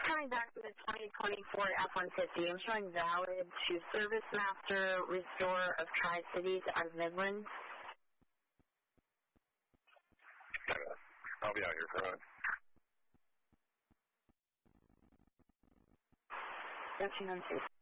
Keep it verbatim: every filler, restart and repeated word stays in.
coming back to the twenty twenty-four F one fifty. I'm showing valid to Service Master Restore of Tri-Cities out of Midland. I'll be out here for a minute. thirteen oh two.